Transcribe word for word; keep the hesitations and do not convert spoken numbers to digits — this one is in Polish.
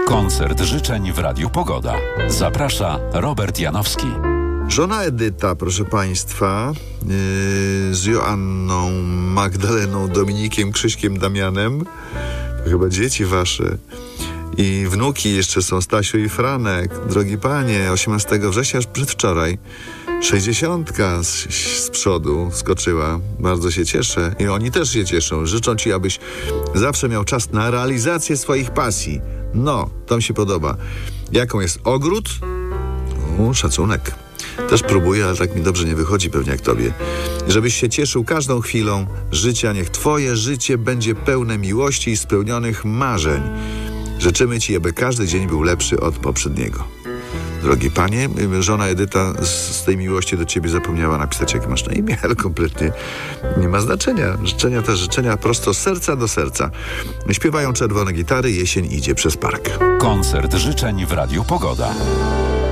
Koncert życzeń w Radiu Pogoda. Zaprasza Robert Janowski. Żona Edyta, proszę Państwa, yy, z Joanną, Magdaleną, Dominikiem, Krzyśkiem, Damianem, to chyba dzieci wasze, i wnuki jeszcze są, Stasiu i Franek. Drogi panie, osiemnastego września, aż przedwczoraj, sześćdziesiątka z, z przodu skoczyła. Bardzo się cieszę i oni też się cieszą. Życzą ci, abyś zawsze miał czas na realizację swoich pasji. No, to mi się podoba. Jaką jest ogród? O, szacunek. Też próbuję, ale tak mi dobrze nie wychodzi, pewnie jak tobie. Żebyś się cieszył każdą chwilą życia. Niech twoje życie będzie pełne miłości i spełnionych marzeń. Życzymy ci, aby każdy dzień był lepszy od poprzedniego. Drogi panie, żona Edyta z, z tej miłości do ciebie zapomniała napisać, jak masz na imię, ale kompletnie nie ma znaczenia. Życzenia te życzenia prosto z serca do serca. Śpiewają czerwone gitary, jesień idzie przez park. Koncert życzeń w Radiu Pogoda.